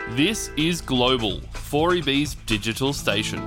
This is Global, 4EB's digital station.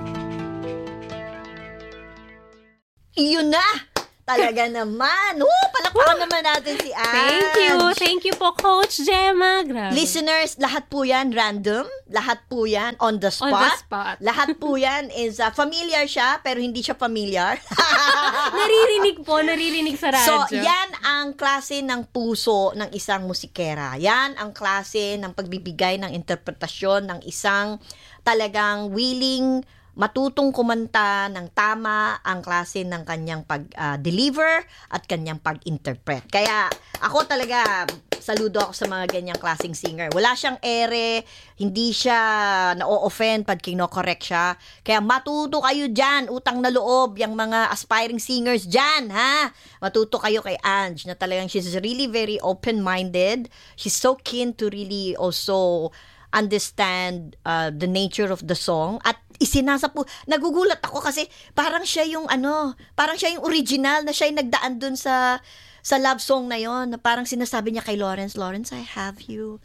Yun na! Talaga naman. Palakpakan naman natin si Ange. Thank you po, Coach Gemma. Grabe. Listeners, lahat po yan random. Lahat po yan on the spot. Lahat po yan is familiar siya, pero hindi siya familiar. Naririnig sa radyo. So, yan ang klase ng puso ng isang musikera. Yan ang klase ng pagbibigay ng interpretasyon ng isang talagang willing matutong kumanta ng tama ang klase ng kanyang pag-deliver at kanyang pag-interpret. Kaya ako talaga, saludo ako sa mga ganyang klaseng singer. Wala siyang ere, hindi siya na-o-offend pag kino-correct siya. Kaya matuto kayo dyan, utang na loob, yung mga aspiring singers dyan, ha? Matuto kayo kay Ange, na talagang she's really very open-minded. She's so keen to really also understand the nature of the song at nagugulat ako kasi parang siya yung original na siya yung nagdaan dun sa love song na yon, na parang sinasabi niya kay Lawrence, I have you.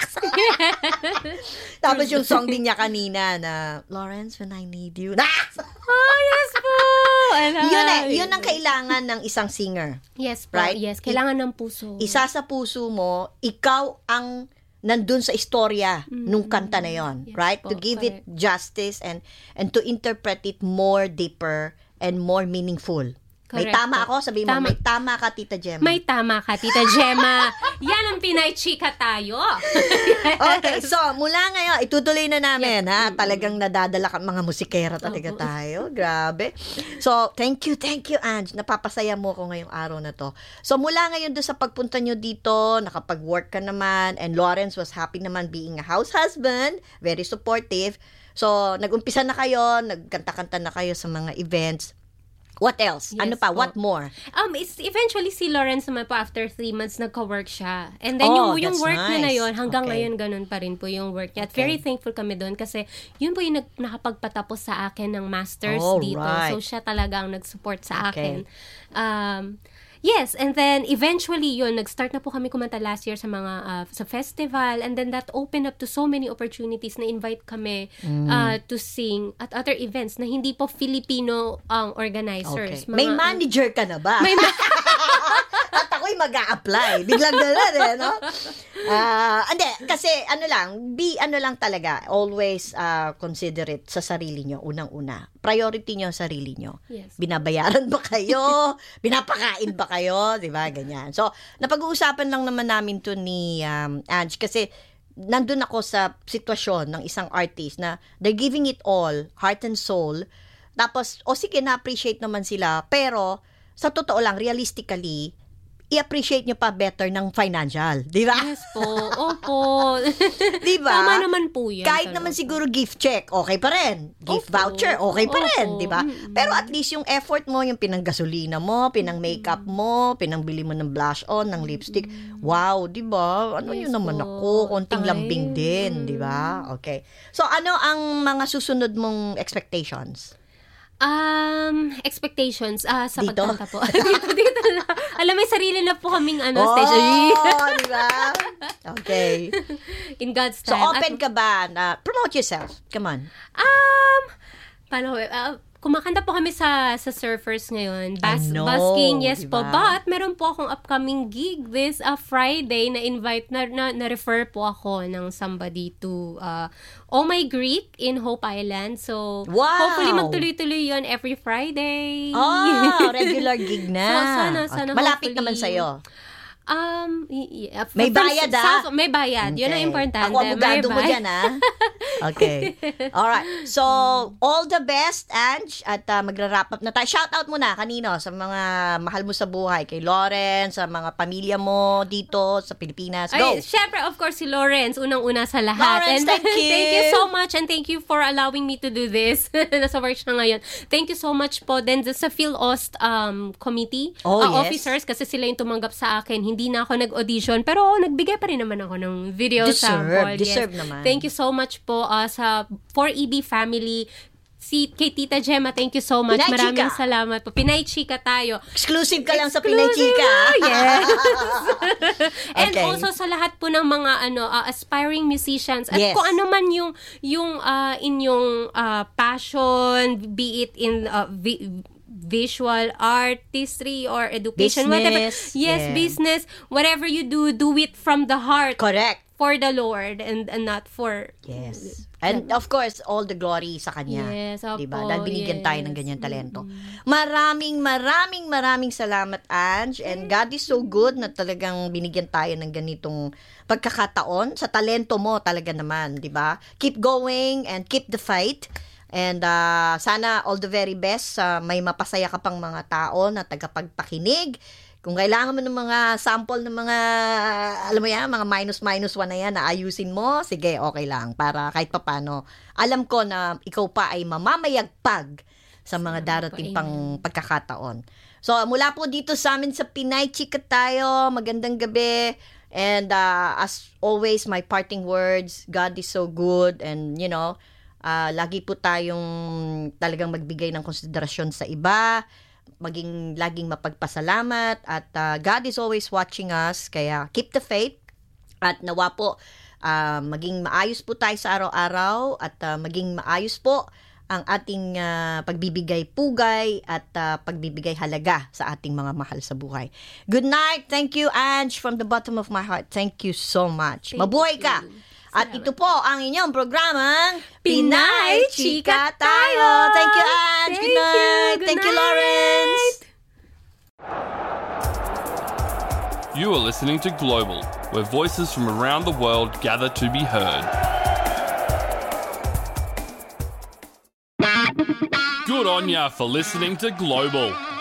Tapos yung song din niya kanina na Lawrence, when I need you. Oh, yes po! Yun ang kailangan ng isang singer. Yes po, right? yes. Kailangan ng puso. Isa sa puso mo, ikaw ang nandun sa istorya nung kanta na yon, yes, right? Po, to give correct. it justice and to interpret it more deeper and more meaningful. May Correct tama po. ako? Sabihin mo, may tama ka, Tita Gemma. May tama ka, Tita Gemma. Yan ang Pinay-chika tayo. Okay, so mula ngayon, itutuloy na namin, ha? Talagang nadadala ka, mga musikera talaga tayo. Grabe. So, thank you, Ange. Napapasaya mo ko ngayong araw na to. So, mula ngayon doon sa pagpunta nyo dito, nakapag-work ka naman, and Lawrence was happy naman being a house husband, very supportive. So, nag-umpisa na kayo, nagkanta-kanta na kayo sa mga events. What else? Yes, ano pa? po. What more? Eventually si Lawrence naman po after 3 months nagka-work siya. And then yung work niya na yun, hanggang ngayon ganun pa rin po yung work niya. At very thankful kami doon kasi yun po yung nakapagpatapos sa akin ng masters dito. Right. So siya talaga ang nag-support sa akin. Yes, and then eventually yun, nag-start na po kami kumanta last year sa mga sa festival, and then that opened up to so many opportunities na invite kami to sing at other events na hindi po Filipino ang organizers. Okay. May manager ka na ba? At ako'y mag-a-apply. Biglang gano'n no? Hindi, kasi ano lang talaga, always consider it sa sarili nyo, unang-una. Priority nyo ang sarili nyo. Yes. Binabayaran ba kayo? Pinapakain ba kayo? Diba? Ganyan. So, napag-uusapan lang naman namin to ni Ange kasi nandun ako sa sitwasyon ng isang artist na they're giving it all, heart and soul. Tapos, sige, na-appreciate naman sila. Pero, sa totoo lang, realistically, i-appreciate nyo pa better ng financial. Di ba? Yes po. Opo. Di ba? Tama naman po yan. Kahit naman siguro gift check, okay pa rin. Gift voucher, okay pa rin. Di ba? Pero at least yung effort mo, yung pinanggasolina mo, pinang-makeup mo, pinangbili mo ng blush on, ng lipstick. Wow, di ba? Ano Yes yun naman po. ako? Konting lambing din. Di ba? Okay. So, ano ang mga susunod mong expectations? Expectations sa Dito? pagkanta po. dito na. Alam, may sarili na po kaming station. Di ba? Okay. In God's So, time. open ka ba na promote yourself? Come on. Paano, kumakanta po kami sa surfers ngayon. I know, Busking, yes diba? po. But, meron po akong upcoming gig this Friday na refer po ako ng somebody to Oh My Greek in Hope Island. So, Wow! hopefully magtuloy-tuloy yon every Friday. Regular gig na. Sana Malapit hopefully. naman sa'yo. May bayad, may bayad. Yun ang importante. Ako abogado mo dyan, Okay. Alright. So, all the best, Ange. At magra-wrap up na tayo. Shout out muna kanino sa mga mahal mo sa buhay. Kay Lawrence, sa mga pamilya mo dito sa Pilipinas. Go! Ay, syempre, of course, si Lawrence. Unang-una sa lahat. Lawrence, thank you! Thank you so much and thank you for allowing me to do this. Nasa work siya ngayon. Thank you so much po. Then, sa PhilOst committee, yes. officers, kasi sila yung tumanggap sa akin. Hindi na ako nag-audition, pero nagbigay pa rin naman ako ng video sample. Deserve naman. Thank you so much po sa 4EB family. kay Tita Gemma, thank you so much. Pinay Maraming Chika. salamat po. Pinay Chika tayo. Exclusive ka lang sa Pinay Chika. Yes. And Okay. also sa lahat po ng mga aspiring musicians at Yes. kung ano man yung inyong passion, be it in visual artistry or education, whatever. Business, Yes, yeah. business. Whatever you do it from the heart. Correct. For the Lord and not for... Yes. And of course, all the glory sa Kanya. Yes, opo, Diba? Dahil binigyan tayo ng yes. ganyan talento. Maraming salamat, Ange. And God is so good na talagang binigyan tayo ng ganitong pagkakataon. Sa talento mo talaga naman, diba? Keep going and keep the fight. And sana all the very best. May mapasaya ka pang mga tao na tagapagpakinig. Kung kailangan mo ng mga sample ng mga, alam mo yan, mga minus one na yan, na ayusin mo, sige, okay lang. Para kahit papano, alam ko na ikaw pa ay mamamayagpag sa mga darating pang pagkakataon. So, mula po dito sa amin sa Pinay Chika tayo, magandang gabi. And as always, my parting words, God is so good. And, you know, lagi po tayong talagang magbigay ng konsiderasyon sa iba, laging mapagpasalamat, at God is always watching us, kaya keep the faith, at nawa po maging maayos po tayo sa araw-araw, at maging maayos po ang ating pagbibigay pugay at pagbibigay halaga sa ating mga mahal sa buhay. Good night. Thank you, Ange, from the bottom of my heart. Thank you so much. Mabuhay ka. At ito po ang inyong programang Pinay Chika Tayo. Thank you, Ange. Good night. Thank you, Lawrence. You are listening to Global, where voices from around the world gather to be heard. Good on ya for listening to Global.